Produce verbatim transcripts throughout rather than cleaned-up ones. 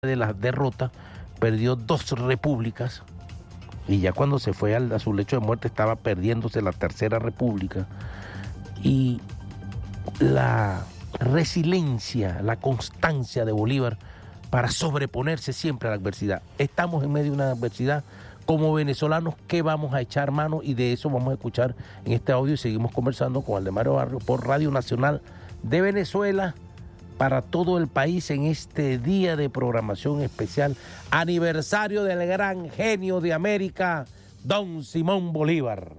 de la derrota, perdió dos repúblicas y ya cuando se fue a su lecho de muerte estaba perdiéndose la tercera república. Y la resiliencia, la constancia de Bolívar para sobreponerse siempre a la adversidad. Estamos en medio de una adversidad. Como venezolanos, ¿qué vamos a echar mano? Y de eso vamos a escuchar en este audio y seguimos conversando con Aldemario Barrio por Radio Nacional de Venezuela para todo el país en este día de programación especial, aniversario del gran genio de América, don Simón Bolívar.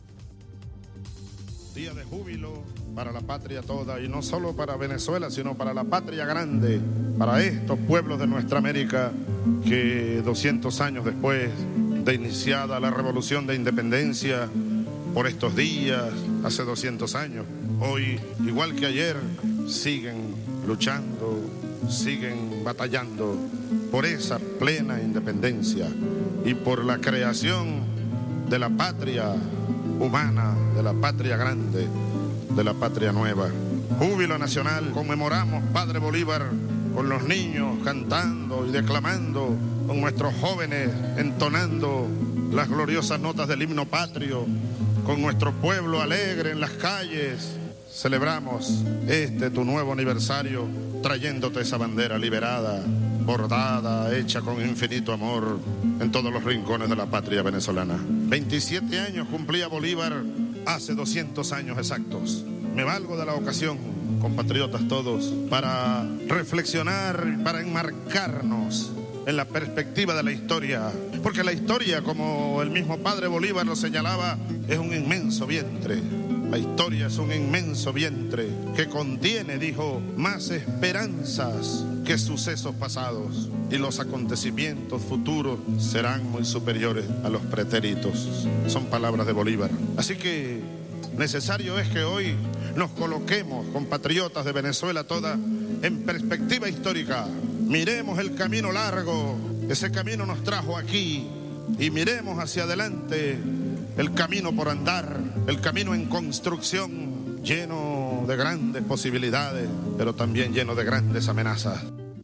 Día de júbilo para la patria toda, y no solo para Venezuela, sino para la patria grande, para estos pueblos de nuestra América que doscientos años después de iniciada la revolución de independencia, por estos días, hace doscientos años, hoy, igual que ayer, siguen luchando, siguen batallando por esa plena independencia y por la creación de la patria humana, de la patria grande, de la patria nueva. Júbilo nacional, conmemoramos, Padre Bolívar, con los niños cantando y declamando, con nuestros jóvenes entonando las gloriosas notas del himno patrio, con nuestro pueblo alegre en las calles. Celebramos este tu nuevo aniversario, trayéndote esa bandera liberada, bordada, hecha con infinito amor en todos los rincones de la patria venezolana. veintisiete años cumplía Bolívar hace doscientos años exactos. Me valgo de la ocasión, compatriotas todos, para reflexionar, para enmarcarnos en la perspectiva de la historia, porque la historia, como el mismo padre Bolívar lo señalaba, es un inmenso vientre. La historia es un inmenso vientre que contiene, dijo, más esperanzas que sucesos pasados, y los acontecimientos futuros serán muy superiores a los pretéritos. Son palabras de Bolívar. Así que necesario es que hoy nos coloquemos, compatriotas de Venezuela toda, en perspectiva histórica. Miremos el camino largo, ese camino nos trajo aquí, y miremos hacia adelante el camino por andar, el camino en construcción, lleno de grandes posibilidades, pero también lleno de grandes amenazas.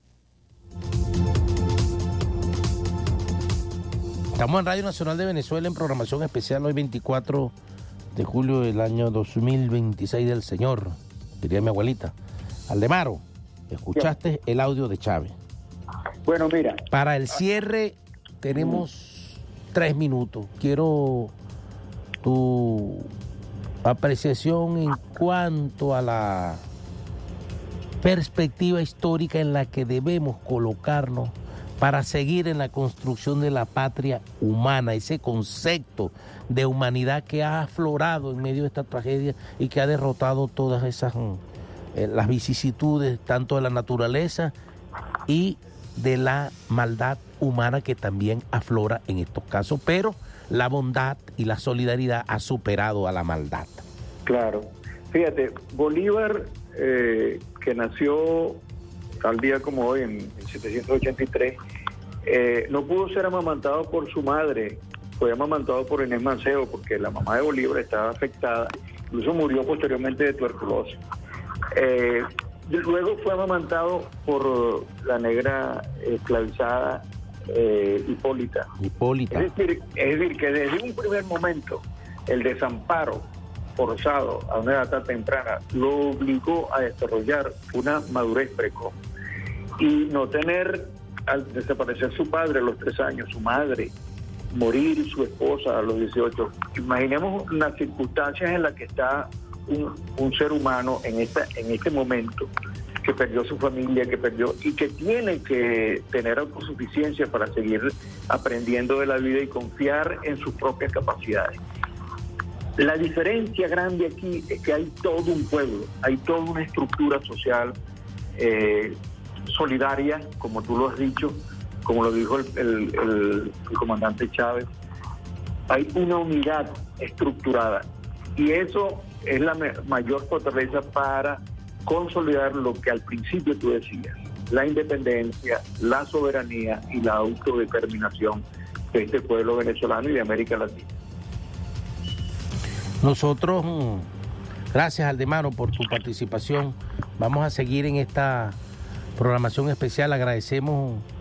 Estamos en Radio Nacional de Venezuela en programación especial hoy veinticuatro de julio del año dos mil veintiséis del Señor, diría mi abuelita. Aldemaro, escuchaste el audio de Chávez. Bueno, mira. Para el cierre tenemos tres minutos. Quiero tu apreciación en cuanto a la perspectiva histórica en la que debemos colocarnos para seguir en la construcción de la patria humana, ese concepto de humanidad que ha aflorado en medio de esta tragedia y que ha derrotado todas esas eh, las vicisitudes tanto de la naturaleza y de la maldad humana que también aflora en estos casos, pero la bondad y la solidaridad ha superado a la maldad. Claro. Fíjate, Bolívar, eh, que nació tal día como hoy, en mil setecientos ochenta y tres, eh, no pudo ser amamantado por su madre, fue amamantado por Inés Mancebo, porque la mamá de Bolívar estaba afectada, incluso murió posteriormente de tuberculosis. Eh, luego fue amamantado por la negra esclavizada eh, Hipólita. Hipólita. Es decir, es decir, que desde un primer momento el desamparo forzado a una edad tan temprana lo obligó a desarrollar una madurez precoz y no tener, al desaparecer su padre a los tres años, su madre, morir su esposa a los dieciocho. Imaginemos las circunstancias en las que está un, un ser humano en esta en este momento, que perdió su familia, que perdió y que tiene que tener autosuficiencia para seguir aprendiendo de la vida y confiar en sus propias capacidades. La diferencia grande aquí es que hay todo un pueblo, hay toda una estructura social eh, solidaria, como tú lo has dicho, como lo dijo el, el, el, el comandante Chávez. Hay una unidad estructurada y eso es la me- mayor fortaleza para consolidar lo que al principio tú decías, la independencia, la soberanía y la autodeterminación de este pueblo venezolano y de América Latina. Nosotros, gracias Aldemaro por tu participación, vamos a seguir en esta programación especial. Agradecemos